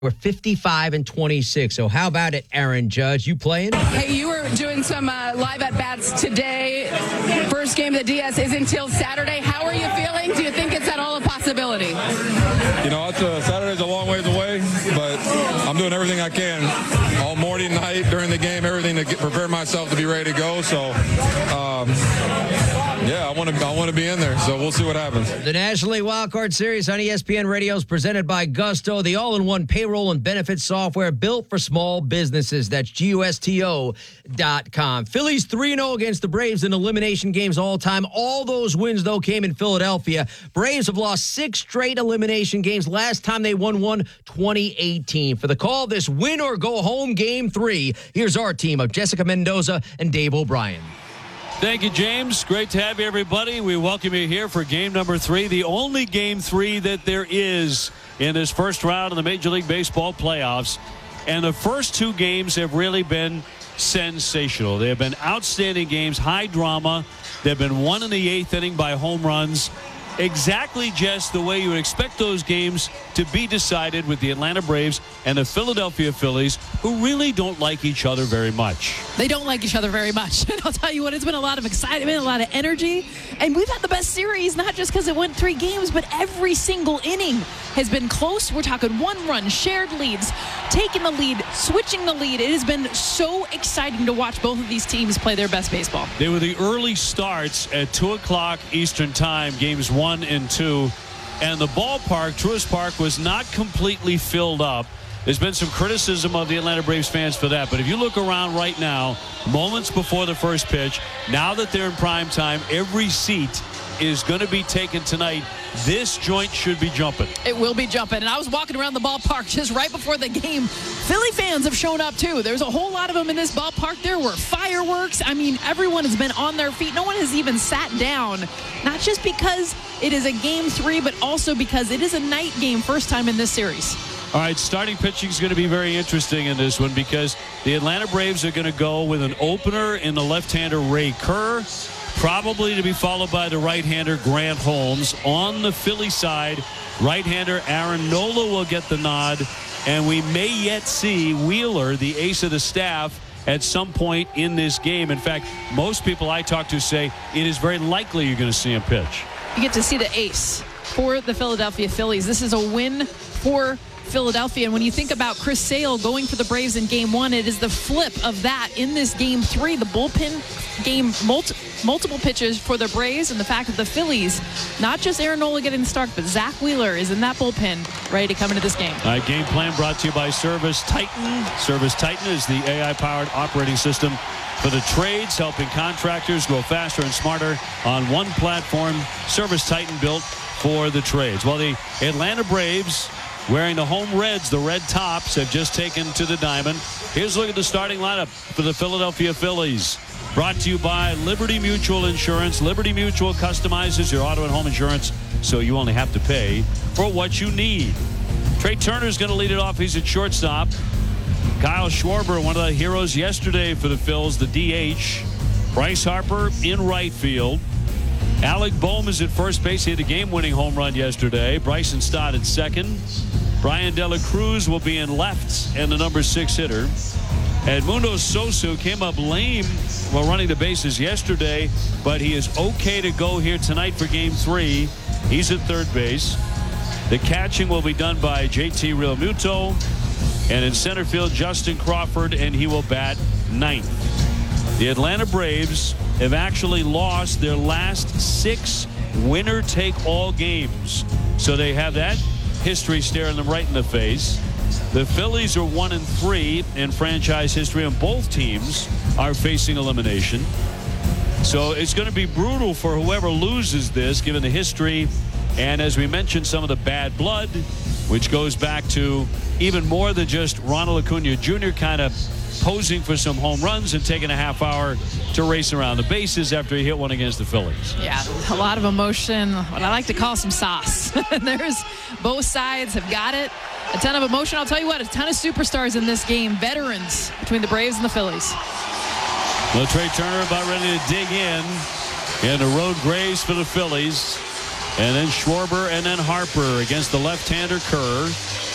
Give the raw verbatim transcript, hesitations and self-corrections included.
We're fifty-five and twenty-six. So how about it, Aaron Judge? You playing? Hey, you were doing some uh, live at-bats today. First game of the D S is until Saturday. How are you feeling? Do you think it's at all a possibility? You know, it's a, Saturday's a long ways away, but I'm doing everything I can all morning, night, during the game, everything to get, prepare myself to be ready to go. So, um, yeah, I want to I want to be in there, so we'll see what happens. The National League Wildcard Series on E S P N Radio is presented by Gusto, the all-in-one payroll and benefits software built for small businesses. That's G U S T O dot com. Phillies three and oh against the Braves in elimination games all time. All those wins, though, came in Philadelphia. Braves have lost six straight elimination games. Last time they won one, twenty eighteen. For the call of this win-or-go-home game three, here's our team of Jessica Mendoza and Dave O'Brien. Thank you, James. Great to have you, everybody. We welcome you here for game number three, the only game three that there is in this first round of the Major League Baseball playoffs. And the first two games have really been sensational. They have been outstanding games, high drama. They've been won in the eighth inning by home runs. Exactly just the way you would expect those games to be decided, with the Atlanta Braves and the Philadelphia Phillies, who really don't like each other very much. They don't like each other very much. And I'll tell you what, it's been a lot of excitement, a lot of energy. And we've had the best series, not just because it went three games, but every single inning has been close. We're talking one run, shared leads, taking the lead, switching the lead. It has been so exciting to watch both of these teams play their best baseball. They were the early starts at two o'clock Eastern time, games one and two. And the ballpark, Truist Park, was not completely filled up. There's been some criticism of the Atlanta Braves fans for that. But if you look around right now, moments before the first pitch, now that they're in prime time, every seat is going to be taken tonight. This joint should be jumping. It will be jumping. And I was walking around the ballpark just right before the game. Philly fans have shown up, too. There's a whole lot of them in this ballpark. There were fireworks. I mean, everyone has been on their feet. No one has even sat down. Not just because it is a game three, but also because it is a night game, first time in this series. All right, starting pitching is going to be very interesting in this one, because the Atlanta Braves are going to go with an opener in the left-hander Ray Kerr, probably to be followed by the right-hander Grant Holmes. On the Philly side, right-hander Aaron Nola will get the nod, and we may yet see Wheeler, the ace of the staff, at some point in this game. In fact, most people I talk to say it is very likely you're going to see him pitch. You get to see the ace for the Philadelphia Phillies. This is a win for Philadelphia. And when you think about Chris Sale going for the Braves in game one, it is the flip of that in this game three. The bullpen game, multi- multiple pitches for the Braves, and the fact that the Phillies, not just Aaron Nola getting the start, but Zach Wheeler is in that bullpen ready to come into this game. All right, game plan brought to you by Service Titan. Service Titan is the A I-powered operating system for the trades, helping contractors go faster and smarter on one platform. Service Titan, built for the trades. Well, the Atlanta Braves, wearing the home reds, the red tops, have just taken to the diamond. Here's a look at the starting lineup for the Philadelphia Phillies. Brought to you by Liberty Mutual Insurance. Liberty Mutual customizes your auto and home insurance, so you only have to pay for what you need. Trey Turner's going to lead it off. He's at shortstop. Kyle Schwarber, one of the heroes yesterday for the Phils, the D H. Bryce Harper in right field. Alec Bohm is at first base. He had a game-winning home run yesterday. Bryson Stott at second. Brian De La Cruz will be in left, and the number six hitter. Edmundo Sosa came up lame while running the bases yesterday, but he is okay to go here tonight for game three. He's at third base. The catching will be done by J T Realmuto. And in center field, Justin Crawford, and he will bat ninth. The Atlanta Braves have actually lost their last six winner-take-all games. So they have that history staring them right in the face. The Phillies are one and three in franchise history, and both teams are facing elimination. So it's going to be brutal for whoever loses this, given the history, and as we mentioned, some of the bad blood, which goes back to even more than just Ronald Acuna Junior kind of posing for some home runs and taking a half hour to race around the bases after he hit one against the Phillies. Yeah, a lot of emotion, what I like to call some sauce. There's both sides have got it. A ton of emotion. I'll tell you what, a ton of superstars in this game, veterans between the Braves and the Phillies. Well, Trey Turner about ready to dig in. And the road grays for the Phillies. And then Schwarber and then Harper against the left-hander Kerr.